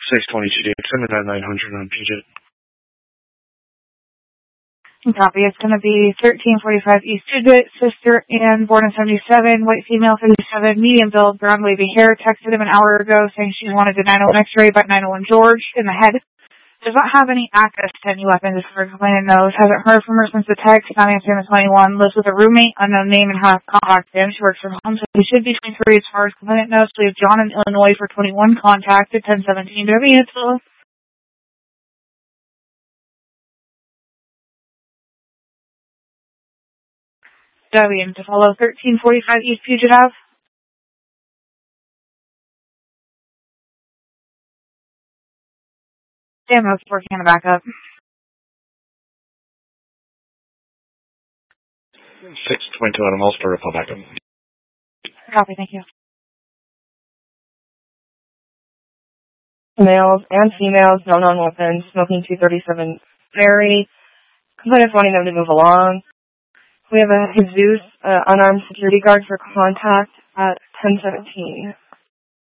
622 send me that 900 on Puget. Copy. It's going to be 1345 East Puget, Sister Ann, born in 77, white female, 57, medium build, brown wavy hair. Texted him an hour ago saying she wanted a 901 X-ray by 901 George in the head. Does not have any access to any weapons, as far as complainant knows. Hasn't heard from her since the text, not answering the 21. Lives with a roommate, unknown name, and has contacted him. She works from home, so he should be 23 as far as complainant knows. We have John in Illinois for 21 contacted, 1017. Do you have any info? Debian to follow 1345 East Puget Ave. Damn, I was working on the backup. 622 on a Ulster Ripple backup. Copy, thank you. Males and females, known on weapons, smoking 237 Ferry. Complainants wanting them to move along. We have a Jesus, unarmed security guard for contact at 1017.